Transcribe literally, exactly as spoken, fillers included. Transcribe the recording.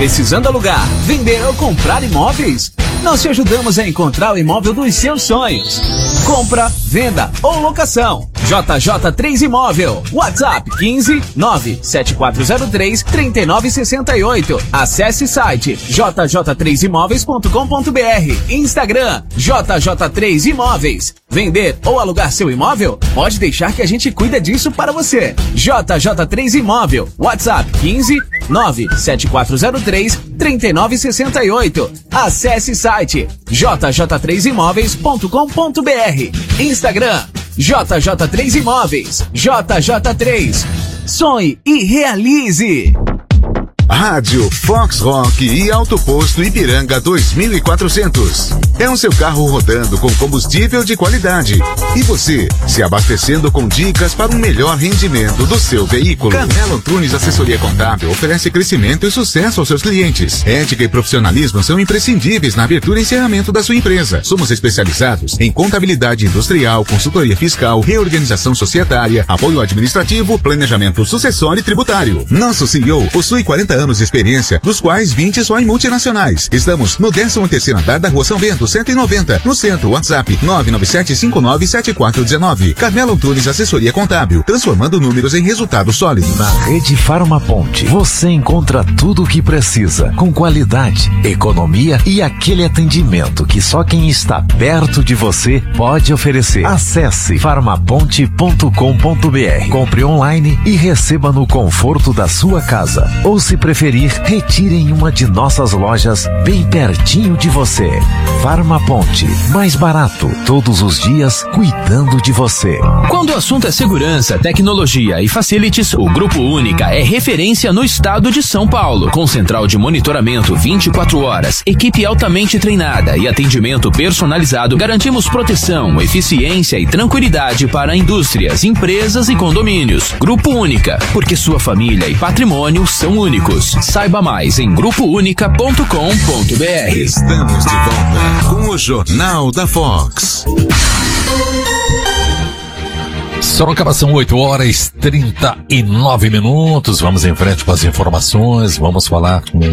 Precisando alugar, vender ou comprar imóveis? Nós te ajudamos a encontrar o imóvel dos seus sonhos. Compra, venda ou locação. J J três Imóvel. WhatsApp quinze nove sete quatro zero três três nove seis oito. Acesse site j j três imóveis ponto com ponto b r. Instagram J J três Imóveis. Vender ou alugar seu imóvel? Pode deixar que a gente cuida disso para você. J J três Imóvel. WhatsApp quinze nove sete quatro zero três três nove seis oito. Acesse site j j três imóveis ponto com ponto b r. Instagram J J três Imóveis. J J três. Sonhe e realize. Rádio Fox Rock e Auto Posto Ipiranga dois mil e quatrocentos. É o seu carro rodando com combustível de qualidade. E você se abastecendo com dicas para um melhor rendimento do seu veículo. Carmelo Antunes Assessoria Contábil oferece crescimento e sucesso aos seus clientes. Ética e profissionalismo são imprescindíveis na abertura e encerramento da sua empresa. Somos especializados em contabilidade industrial, consultoria fiscal, reorganização societária, apoio administrativo, planejamento sucessório e tributário. Nosso C E O possui quarenta anos de experiência, dos quais vinte só em multinacionais. Estamos no décimo terceiro andar da Rua São Bento, cento e noventa, no centro. WhatsApp nove nove sete cinco nove sete quatro um nove. Carmelo Antunes Assessoria Contábil, transformando números em resultados sólidos. Na Rede Farmaponte, você encontra tudo o que precisa, com qualidade, economia e aquele atendimento que só quem está perto de você pode oferecer. Acesse farmaponte ponto com ponto b r. Compre online e receba no conforto da sua casa. Ou se preferir, retire em uma de nossas lojas bem pertinho de você. Farmaponte, mais barato, todos os dias, cuidando de você. Quando o assunto é segurança, tecnologia e facilities, o Grupo Única é referência no estado de São Paulo. Com central de monitoramento vinte e quatro horas, equipe altamente treinada e atendimento personalizado, garantimos proteção, eficiência e tranquilidade para indústrias, empresas e condomínios. Grupo Única, porque sua família e patrimônio são únicos. Saiba mais em grupo única ponto com ponto b r. Estamos de volta com o Jornal da Fox. Sorocaba, são oito horas e trinta e nove minutos. Vamos em frente com as informações. Vamos falar com